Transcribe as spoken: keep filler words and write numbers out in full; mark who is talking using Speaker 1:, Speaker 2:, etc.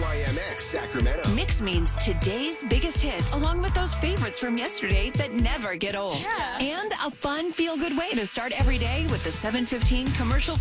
Speaker 1: I M X Sacramento.
Speaker 2: Mix means today's biggest hits, along with those favorites from yesterday that never get old.
Speaker 3: Yeah.
Speaker 2: And a fun, feel-good way to start every day with the seven fifteen commercial